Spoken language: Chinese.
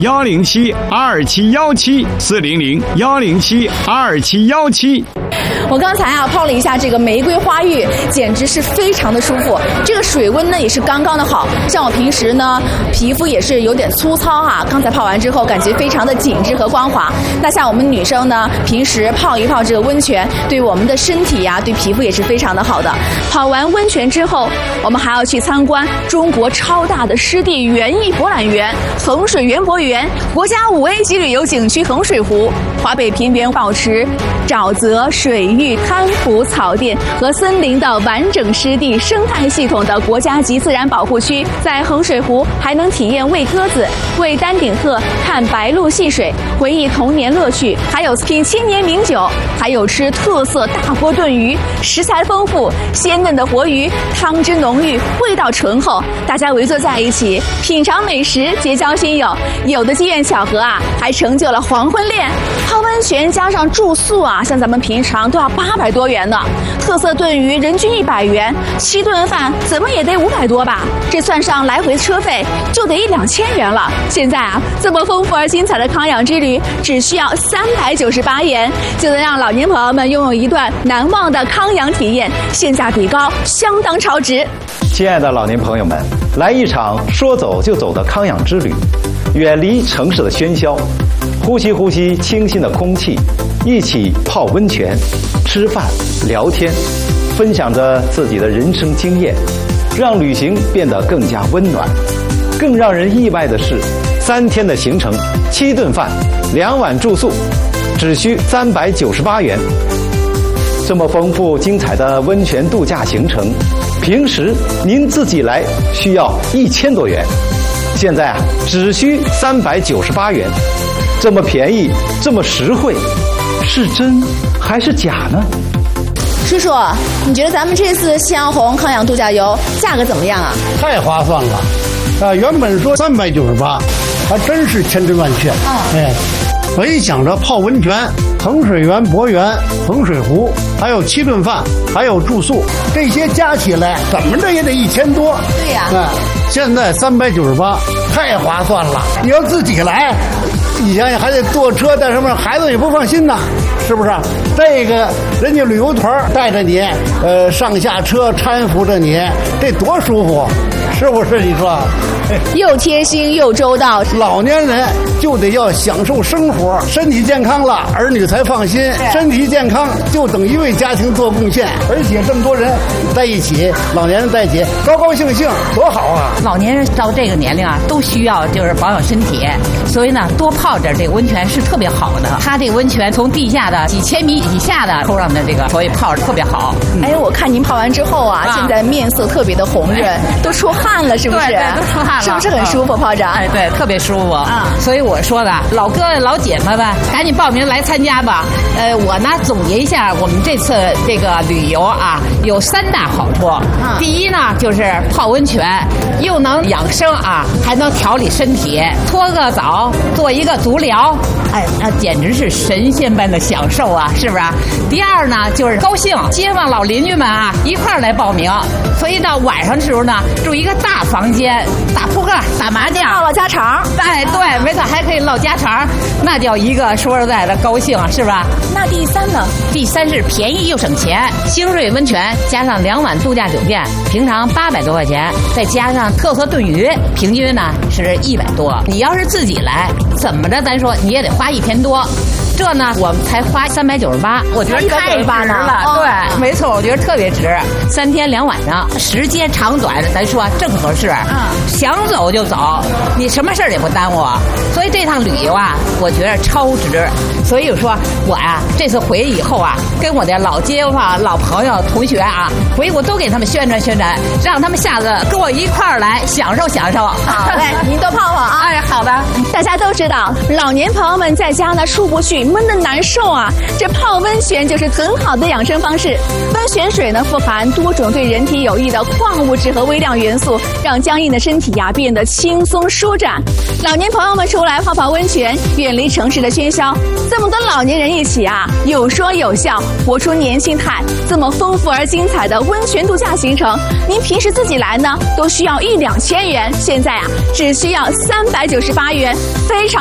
107-2717-400-107-2717。 我刚才泡了一下这个玫瑰花浴，简直是非常的舒服。这个水温呢也是刚刚的好，像我平时呢皮肤也是有点粗糙刚才泡完之后感觉非常的紧致和光滑。那像我们女生呢，平时泡一泡这个温泉，对我们的身体对皮肤也是非常的好的。泡完温泉之后，我们还要去参观中国超大的湿地园艺博览园——衡水园博园，国家5A 级旅游景区衡水湖，华北平原保持沼泽、水域、滩涂、草甸和森林的完整湿地生态系统的国家级自然保护区。在衡水湖还能体验喂鸽子、喂丹顶鹤、看白鹭戏水，回忆童年乐趣，还有品千年名酒，还有吃特色大锅炖鱼，食材丰富，鲜嫩的活鱼，汤汁浓郁，味道醇厚，大家围坐在一起品尝美食，结交新友。有的机缘巧合还成就了黄昏恋。泡温泉加上住宿像咱们平常都要800多元呢。特色炖鱼人均100元，7顿饭怎么也得500多吧？这算上来回车费就得1-2000元了。现在这么丰富而精彩的康养之旅，只需要398元，就能让老年朋友们拥有一段难忘的康养体验，性价比高，相当超值。 亲爱的老年朋友们，来一场说走就走的康养之旅，远离城市的喧嚣，呼吸呼吸清新的空气，一起泡温泉、吃饭、聊天，分享着自己的人生经验，让旅行变得更加温暖。更让人意外的是，3天的行程，7顿饭，2晚住宿，只需398元。这么丰富精彩的温泉度假行程，平时您自己来需要1000多元，现在只需398元，这么便宜，这么实惠，是真还是假呢？ 叔叔，你觉得咱们这次夕阳红康养度假游价格怎么样太划算了，原本说398，还真是千真万确。我一想着泡温泉，衡水园博园、衡水湖，还有7顿饭，还有住宿，这些加起来怎么着也得1000多。 对呀。 现在398，太划算了。你要自己来，你想想还得坐车带什么，孩子也不放心呐，是不是？这个人家旅游团带着你，上下车搀扶着你，这多舒服，是不是？你说？ 又贴心又周到。 老年人就得要享受生活，身体健康了，儿女才放心。身体健康就等于为家庭做贡献，而且这么多人在一起，老年人在一起，高高兴兴，多好啊！ 老年人到这个年龄都需要就是保养身体，所以呢，多泡点这个温泉是特别好的。它这个温泉从地下的几千米以下的抽上的这个，所以泡着特别好。 我看您泡完之后现在面色特别的红润，都出汗了，是不是？ 对，都出汗了， 是不是很舒服泡着？ 对，特别舒服。所以我说的，老哥老姐们们，赶紧报名来参加吧。我呢总结一下，我们这次这个旅游有3大好处。第一呢，就是泡温泉，又能养生还能调理身体，搓个澡，做一个足疗，那简直是神仙般的享受是不是？第二呢，就是高兴，街坊老邻居们一块儿来报名，所以到晚上的时候呢，住一个大房间，打扑克、打麻将， 唠家常。 对，没错，还可以唠家常，那叫一个说实在的高兴，是吧？ 那第3呢？ 第3是便宜又省钱，星瑞温泉加上2晚度假酒店，平常800多块钱，再加上特色炖鱼，平均呢是100多。你要是自己来，怎么着咱说你也得花1000多。这呢，我们才花398，我觉得太值了。对，没错，我觉得特别值。3天2晚上，时间长短咱说正合适。想走就走，你什么事儿也不耽误。所以这趟旅游我觉得超值。所以说我这次回以后跟我的老街坊、老朋友、同学回国都给他们宣传宣传，让他们下次跟我一块儿来享受享受。 好嘞，您多泡泡好的。 大家都知道，老年朋友们在家呢出不去， 闷的难受啊！这泡温泉就是很好的养生方式。温泉水呢，富含多种对人体有益的矿物质和微量元素，让僵硬的身体呀变得轻松舒展。老年朋友们出来泡泡温泉，远离城市的喧嚣。这么多老年人一起啊，有说有笑，活出年轻态。这么丰富而精彩的温泉度假行程，您平时自己来呢，都需要1-2千元，现在啊，只需要398元，非常